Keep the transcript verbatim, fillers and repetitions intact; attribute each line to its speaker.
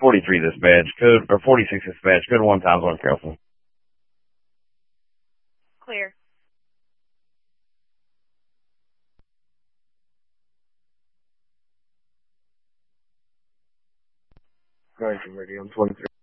Speaker 1: forty-three dispatch, code, or forty-six dispatch, code one times one Carrollton.
Speaker 2: Clear.
Speaker 3: Going from radio, I'm twenty-three.